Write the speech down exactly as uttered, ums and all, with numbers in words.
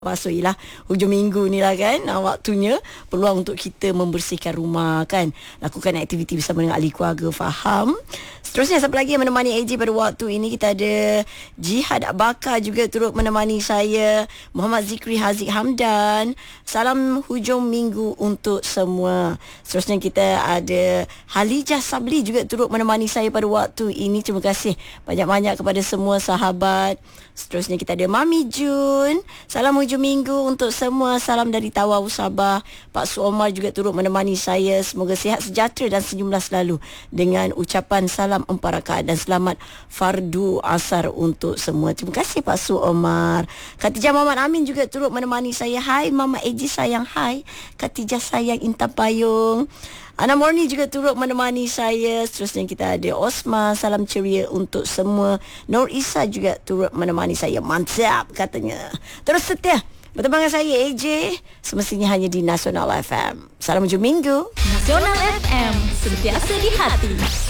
Masukilah hujung minggu ni lah kan, ah, waktunya peluang untuk kita membersihkan rumah kan, lakukan aktiviti bersama dengan ahli keluarga. Faham? Seterusnya siapa lagi yang menemani A J pada waktu ini? Kita ada Jihad Bakar juga turut menemani saya, Muhammad Zikri Haziq Hamdan. Salam hujung minggu untuk semua. Seterusnya kita ada Halijah Sabli juga turut menemani saya pada waktu ini. Terima kasih banyak-banyak kepada semua sahabat. Seterusnya kita ada Mami Jun. Salam hujung minggu untuk semua. Salam dari Tawau Sabah. Pak Su Omar juga turut menemani saya. Semoga sihat sejahtera dan senyumlah selalu, dengan ucapan salam empat rakaat dan selamat fardu asar untuk semua. Terima kasih Pak Su Omar. Khatijah Muhammad Amin juga turut menemani saya. Hai Mama Eji sayang. Hai Khatijah sayang Intan Payung. Ana Morni juga turut menemani saya. Seterusnya kita ada Osman. Salam ceria untuk semua. Nur Isa juga turut menemani saya. Mantap katanya. Terus setia bertemu dengan saya A J, semestinya hanya di Nasional F M. Salam hujung minggu. Nasional F M, sentiasa di hati.